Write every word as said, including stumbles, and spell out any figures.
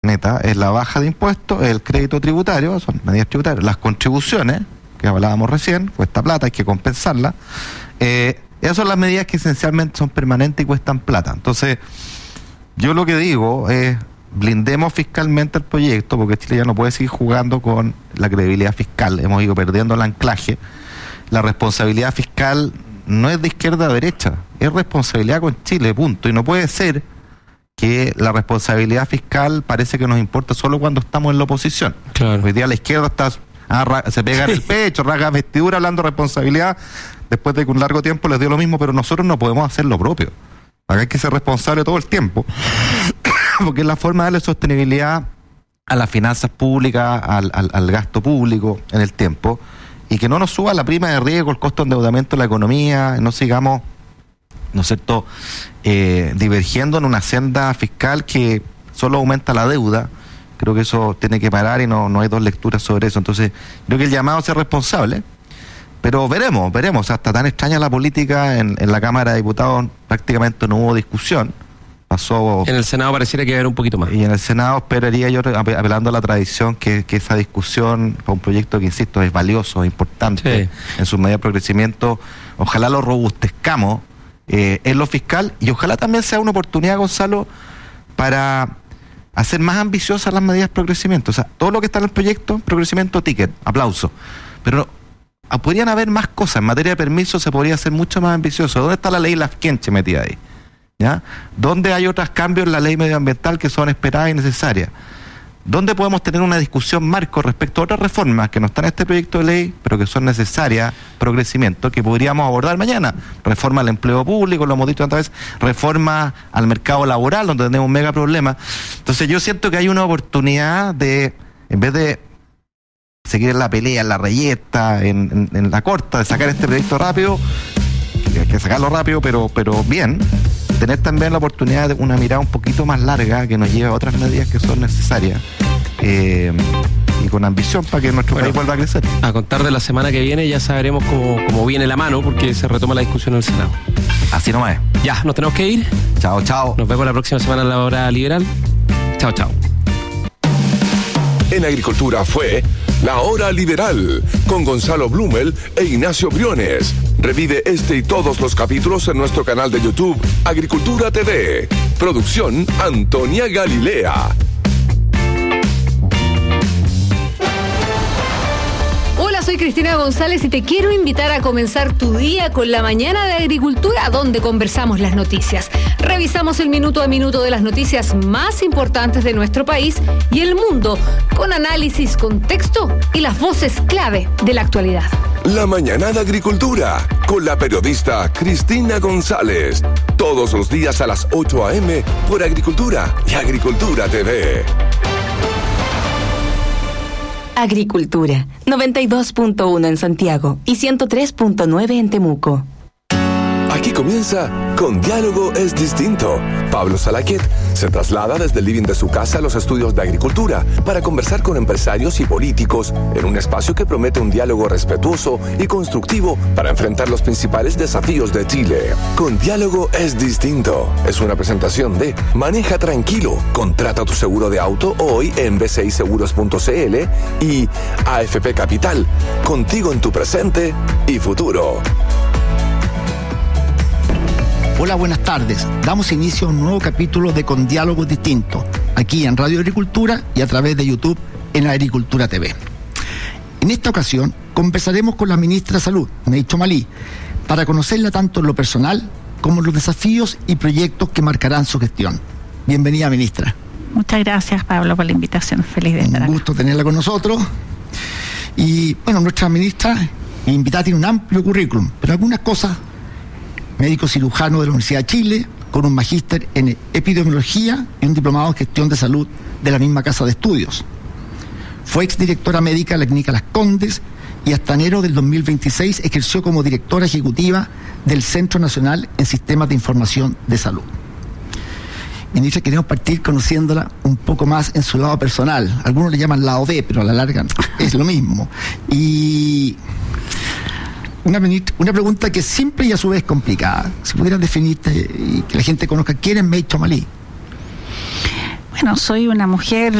neta es la baja de impuestos, el crédito tributario, son medidas tributarias, las contribuciones, que hablábamos recién, cuesta plata, hay que compensarla. Eh, esas son las medidas que esencialmente son permanentes y cuestan plata. Entonces, yo lo que digo es, blindemos fiscalmente el proyecto, porque Chile ya no puede seguir jugando con la credibilidad fiscal, hemos ido perdiendo el anclaje. La responsabilidad fiscal no es de izquierda a derecha, es responsabilidad con Chile, punto, y no puede ser que la responsabilidad fiscal parece que nos importa solo cuando estamos en la oposición. Claro. Hoy día la izquierda está ah, se pega en el pecho, rasga vestidura hablando de responsabilidad, después de que un largo tiempo les dio lo mismo, pero nosotros no podemos hacer lo propio. Acá hay que ser responsable todo el tiempo, porque es la forma de darle sostenibilidad a las finanzas públicas, al, al, al gasto público en el tiempo, y que no nos suba la prima de riesgo, el costo de endeudamiento de la economía, no sigamos, ¿no es cierto?, eh, divergiendo en una senda fiscal que solo aumenta la deuda. Creo que eso tiene que parar y no, no hay dos lecturas sobre eso. Entonces, creo que el llamado a ser responsable, pero veremos, veremos. Hasta tan extraña la política, en, en la Cámara de Diputados prácticamente no hubo discusión. Pasó. En el Senado pareciera que iba a haber un poquito más. Y en el Senado esperaría yo, apelando a la tradición, que, que esa discusión, para un proyecto que, insisto, es valioso, es importante, sí, en su medida de crecimiento, ojalá lo robustezcamos eh, en lo fiscal, y ojalá también sea una oportunidad, Gonzalo, para hacer más ambiciosas las medidas de progresimiento. O sea, todo lo que está en el proyecto, progresimiento, ticket, aplauso. Pero no, podrían haber más cosas. En materia de permisos se podría hacer mucho más ambicioso. ¿Dónde está la ley Lafkenche metida ahí? ¿Ya? ¿Dónde hay otros cambios en la ley medioambiental que son esperadas y necesarias? ¿Dónde podemos tener una discusión marco respecto a otras reformas que no están en este proyecto de ley, pero que son necesarias, progresimiento, que podríamos abordar mañana? Reforma al empleo público, lo hemos dicho tantas veces, reforma al mercado laboral, donde tenemos un mega problema. Entonces yo siento que hay una oportunidad de, en vez de seguir en la pelea, en la reyerta, en, en, en la corta, de sacar este proyecto rápido, hay que sacarlo rápido, pero, pero bien, tener también la oportunidad de una mirada un poquito más larga que nos lleve a otras medidas que son necesarias eh, y con ambición para que nuestro bueno, país vuelva a crecer. A contar de la semana que viene ya sabremos cómo, cómo viene la mano, porque se retoma la discusión en el Senado. Así nomás es. Ya, nos tenemos que ir. Chao, chao. Nos vemos la próxima semana en la hora liberal. Chao, chao. En Agricultura fue La Hora Liberal con Gonzalo Blumel e Ignacio Briones. Revive este y todos los capítulos en nuestro canal de YouTube Agricultura T V. Producción Antonia Galilea. Hola, soy Cristina González y te quiero invitar a comenzar tu día con la mañana de Agricultura, donde conversamos las noticias. Revisamos el minuto a minuto de las noticias más importantes de nuestro país y el mundo, con análisis, contexto y las voces clave de la actualidad. La mañana de Agricultura, con la periodista Cristina González. Todos los días a las ocho a eme por Agricultura y Agricultura T V. Agricultura, noventa y dos punto uno en Santiago y ciento tres punto nueve en Temuco. Aquí comienza Con Diálogo es Distinto. Pablo Salaquet se traslada desde el living de su casa a los estudios de Agricultura para conversar con empresarios y políticos en un espacio que promete un diálogo respetuoso y constructivo para enfrentar los principales desafíos de Chile. Con Diálogo es Distinto es una presentación de Maneja Tranquilo, contrata tu seguro de auto hoy en b c i seguros punto c l y A F P Capital, contigo en tu presente y futuro. Hola, buenas tardes. Damos inicio a un nuevo capítulo de Con Diálogos Distintos, aquí en Radio Agricultura y a través de YouTube en Agricultura T V. En esta ocasión conversaremos con la ministra de Salud, Meich Omalí, para conocerla tanto en lo personal como en los desafíos y proyectos que marcarán su gestión. Bienvenida, ministra. Muchas gracias, Pablo, por la invitación. Feliz de estar acá. Un gusto tenerla con nosotros. Y bueno, nuestra ministra invitada tiene un amplio currículum, pero algunas cosas: médico cirujano de la Universidad de Chile, con un magíster en epidemiología y un diplomado en gestión de salud de la misma casa de estudios. Fue exdirectora médica de la Clínica Las Condes y hasta enero del dos mil veintiséis ejerció como directora ejecutiva del Centro Nacional en Sistemas de Información de Salud. Ministra, queremos partir conociéndola un poco más en su lado personal. Algunos le llaman lado B, pero a la larga es lo mismo. Y Una, una pregunta que es simple y a su vez complicada. Si pudieras definirte y que la gente conozca, ¿quién es Meich Omalí? Bueno, soy una mujer